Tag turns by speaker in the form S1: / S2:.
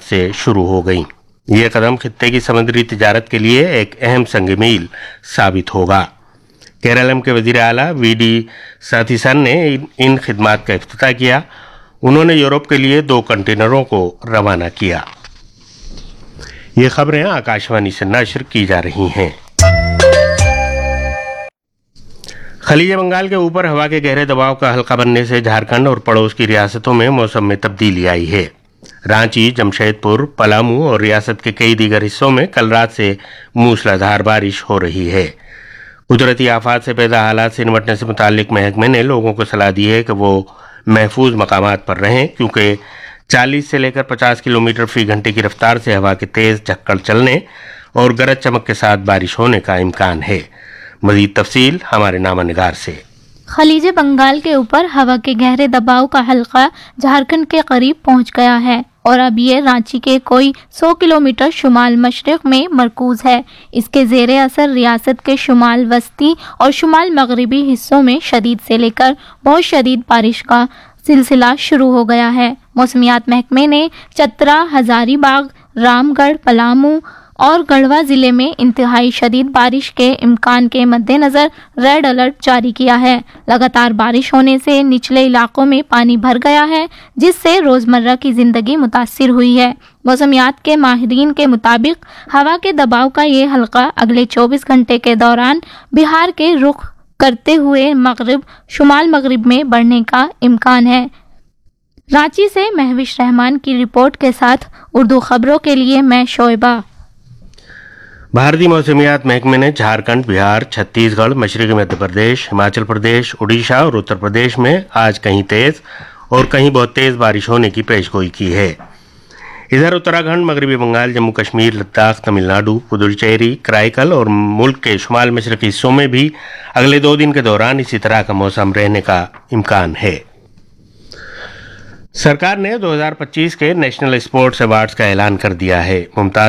S1: سے شروع ہو گئیں۔ یہ قدم خطے کی سمندری تجارت کے لیے ایک اہم سنگ میل ثابت ہوگا۔ کیرالم کے وزیر اعلیٰ وی ڈی ساتھیسن نے ان خدمات کا افتتاح کیا۔ انہوں نے یورپ کے لیے 2 کنٹینروں کو روانہ کیا۔ یہ خبریں آکاشوانی سے نشر کی جا رہی ہیں۔ خلیج بنگال کے اوپر ہوا کے گہرے دباؤ کا حلقہ بننے سے جھارکھنڈ اور پڑوس کی ریاستوں میں موسم میں تبدیلی آئی ہے۔ رانچی، جمشید پور، پلامو اور ریاست کے کئی دیگر حصوں میں کل رات سے موسلادھار بارش ہو رہی ہے۔ قدرتی آفات سے پیدا حالات سے نمٹنے سے متعلق محکمے نے لوگوں کو صلاح دی ہے کہ وہ محفوظ مقامات پر رہیں، کیونکہ 40 سے لے کر 50 کلومیٹر فی گھنٹے کی رفتار سے ہوا کے تیز جھکڑ چلنے اور گرج چمک کے ساتھ بارش ہونے کا امکان ہے۔ مزید تفصیل ہمارے نامہ نگار سے۔
S2: خلیج بنگال کے اوپر ہوا کے گہرے دباؤ کا حلقہ جھارکھنڈ کے قریب پہنچ گیا ہے اور اب یہ رانچی کے کوئی 100 کلومیٹر شمال مشرق میں مرکوز ہے۔ اس کے زیر اثر ریاست کے شمال وسطی اور شمال مغربی حصوں میں شدید سے لے کر بہت شدید بارش کا سلسلہ شروع ہو گیا ہے۔ موسمیات محکمے نے چترا، ہزاری باغ، رام گڑھ، پلامو اور گڑھوا ضلع میں انتہائی شدید بارش کے امکان کے مد نظر ریڈ الرٹ جاری کیا ہے۔ لگاتار بارش ہونے سے نچلے علاقوں میں پانی بھر گیا ہے، جس سے روزمرہ کی زندگی متاثر ہوئی ہے۔ موسمیات کے ماہرین کے مطابق ہوا کے دباؤ کا یہ حلقہ اگلے 24 گھنٹے کے دوران بہار کے رخ کرتے ہوئے مغرب شمال مغرب میں بڑھنے کا امکان ہے۔ رانچی سے مہوش رحمان کی رپورٹ کے ساتھ اردو خبروں کے لیے میں شعیبہ۔
S1: بھارتی موسمیات محکمے نے جھارکھنڈ، بہار، چھتیس گڑھ، مشرقی مدھیہ پردیش، ہماچل پردیش، اڈیشہ اور اتر پردیش میں آج کہیں تیز اور کہیں بہت تیز بارش ہونے کی پیشگوئی کی ہے۔ ادھر اتراکھنڈ، مغربی بنگال، جموں کشمیر، لداخ، تمل ناڈو، پدوچیری، کرائیکل اور ملک کے شمال مشرقی حصوں میں بھی اگلے 2 دن کے دوران اسی طرح کا موسم رہنے کا امکان ہے۔ سرکار نے 2025 کے نیشنل اسپورٹس ایوارڈز کا اعلان کر دیا ہے۔ ممتاز